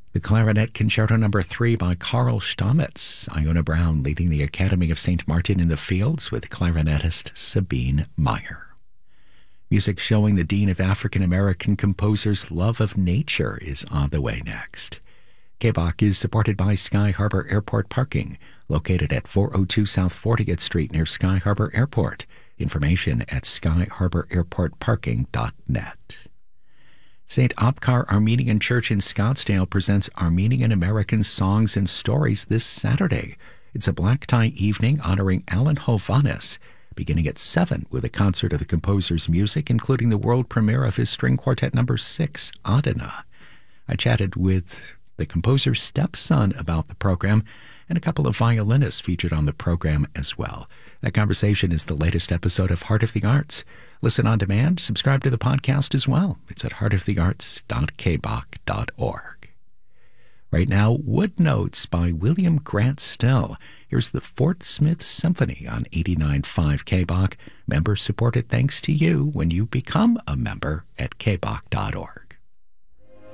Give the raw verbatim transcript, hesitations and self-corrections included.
The Clarinet Concerto Number three by Carl Stamitz. Iona Brown leading the Academy of Saint Martin in the Fields with clarinetist Sabine Meyer. Music showing the Dean of African American Composers' love of nature is on the way next. K B O C is supported by Sky Harbor Airport Parking, located at four oh two South fortieth Street near Sky Harbor Airport. Information at sky harbor airport parking dot net. Saint Opkar Armenian Church in Scottsdale presents Armenian American Songs and Stories this Saturday. It's a black tie evening honoring Alan Hovhannes, beginning at seven with a concert of the composer's music, including the world premiere of his string quartet number six, Adana. I chatted with the composer's stepson about the program and a couple of violinists featured on the program as well. That conversation is the latest episode of Heart of the Arts. Listen on demand, subscribe to the podcast as well. It's at heart of the arts dot k b o c dot org. Right now, Wood Notes by William Grant Still. Here's the Fort Smith Symphony on eighty-nine point five K B O C. Member supported thanks to you when you become a member at k b o c dot org.